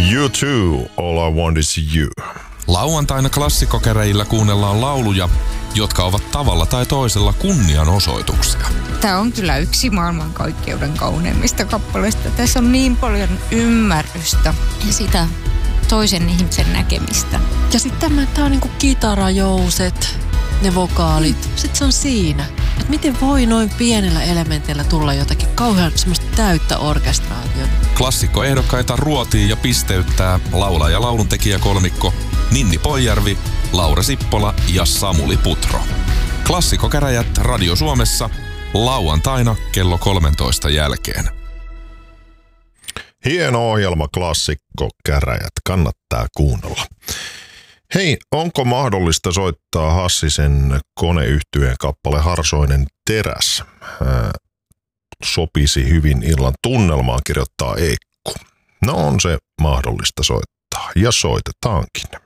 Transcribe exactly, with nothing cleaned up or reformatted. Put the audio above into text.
You too, all I want is you. Lauantaina klassikkokäräjillä kuunnellaan lauluja, jotka ovat tavalla tai toisella kunnianosoituksia. Tämä on kyllä yksi maailmankaikkeuden kauneimmista kappaleista. Tässä on niin paljon ymmärrystä ja sitä toisen ihmisen näkemistä. Ja sitten tämä, tämä on niinku kitarajouset, ne vokaalit. Sitten se on siinä. Että miten voi noin pienellä elementillä tulla jotakin kauhean semmoista täyttä orkestraatiota. Klassikkoehdokkaita ruotii ja pisteyttää laulaja- ja lauluntekijäkolmikko Ninni Poijärvi, Laura Sippola ja Samuli Putro. Klassikkokäräjät Radio Suomessa lauantaina kello kolmentoista jälkeen. Hieno ohjelma Klassikkokäräjät, kannattaa kuunnella. Hei, onko mahdollista soittaa Hassisen koneyhtyeen kappale Harsoinen teräs? Ää, sopisi hyvin illan tunnelmaan, kirjoittaa Eikku. No on se mahdollista soittaa ja soitetaankin.